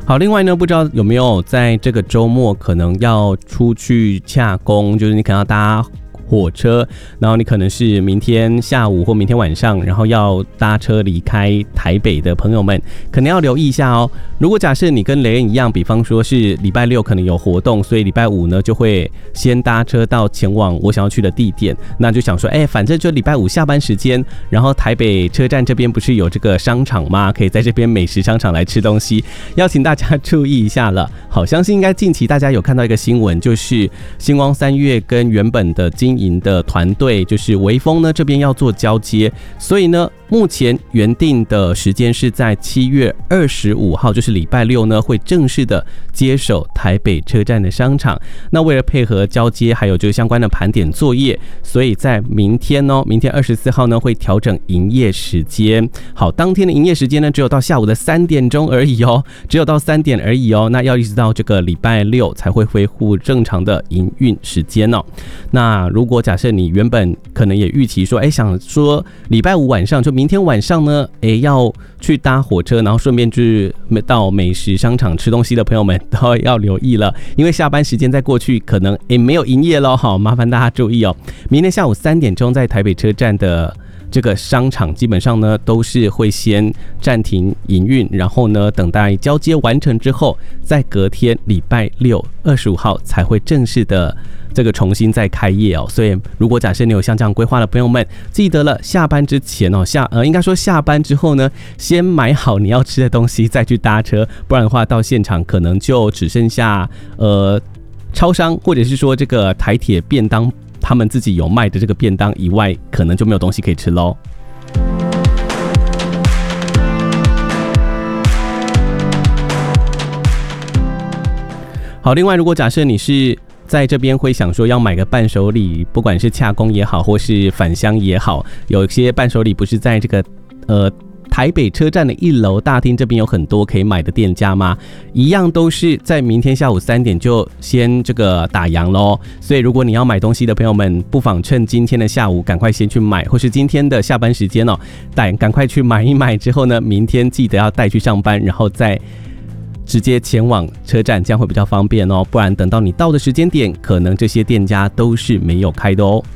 好，另外呢，不知道有没有在这个周末可能要出去洽公，就是你可能要搭火车，然后你可能是明天下午或明天晚上，然后要搭车离开台北的朋友们，可能要留意一下哦。如果假设你跟雷恩一样，比方说是礼拜六可能有活动，所以礼拜五呢就会先搭车到前往我想要去的地点，那就想说，反正就礼拜五下班时间，然后台北车站这边不是有这个商场吗？可以在这边美食商场来吃东西，邀请大家注意一下了。好，相信应该近期大家有看到一个新闻，就是星光三月跟原本的经营的团队就是微风呢这边要做交接，所以呢目前原定的时间是在7月25号，就是礼拜六呢会正式的接手台北车站的商场。那为了配合交接还有就是相关的盘点作业，所以在明天24号呢会调整营业时间。好，当天的营业时间呢只有到下午的3点钟而已哦，只有到3点而已哦。那要一直到这个礼拜六才会恢复正常的营运时间哦。那如果假设你原本可能也预期说，想说礼拜五晚上就明天晚上呢，要去搭火车，然后顺便去到美食商场吃东西的朋友们都要留意了，因为下班时间再过去可能没有营业咯。好，麻烦大家注意哦。明天下午3点钟在台北车站的这个商场基本上呢都是会先暂停营运，然后呢等待交接完成之后，在隔天礼拜六25号才会正式的这个重新再开业哦。所以如果假设你有像这样规划的朋友们，记得了下班之前哦，应该说下班之后呢，先买好你要吃的东西再去搭车，不然的话到现场可能就只剩下超商或者是说这个台铁便当他们自己有卖的这个便当以外，可能就没有东西可以吃咯。好，另外如果假设你是在这边会想说要买个伴手礼，不管是洽公也好或是返乡也好，有些伴手礼不是在这个台北车站的1楼大厅这边有很多可以买的店家吗？一样都是在明天下午3点就先这个打烊咯。所以如果你要买东西的朋友们，不妨趁今天的下午赶快先去买，或是今天的下班时间哦，赶快去买一买之后呢，明天记得要带去上班，然后再直接前往车站，这样会比较方便哦。不然等到你到的时间点，可能这些店家都是没有开的哦。